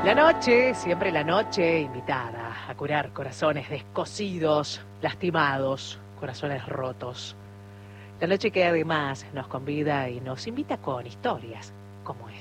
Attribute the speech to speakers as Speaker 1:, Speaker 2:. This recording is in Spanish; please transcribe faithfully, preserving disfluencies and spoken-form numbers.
Speaker 1: La noche, siempre la noche, invitada a curar corazones descosidos, lastimados, corazones rotos. La noche que además nos convida y nos invita con historias como esta.